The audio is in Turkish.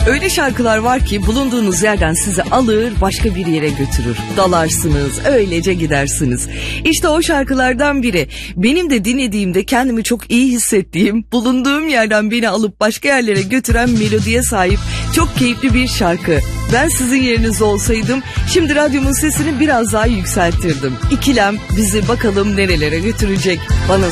Öyle şarkılar var ki bulunduğunuz yerden sizi alır başka bir yere götürür. Dalarsınız, öylece gidersiniz. İşte o şarkılardan biri. Benim de dinlediğimde kendimi çok iyi hissettiğim, bulunduğum yerden beni alıp başka yerlere götüren melodiye sahip çok keyifli bir şarkı. Ben sizin yerinizde olsaydım şimdi radyomun sesini biraz daha yükseltirdim. İkilem bizi bakalım nerelere götürecek. Bana